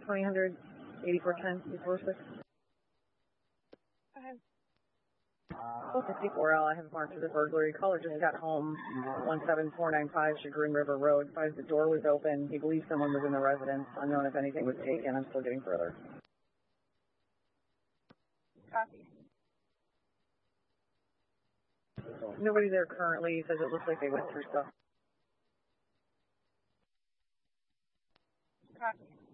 2000, 8410, 846. Okay. 54L, I have marked as a burglary. Caller just got home, 17495 Chagrin River Road. Finds the door was open. He believes someone was in the residence. Unknown if anything was taken. I'm still getting further. Copy. Nobody there currently. Says it looks like they went through stuff. Copy.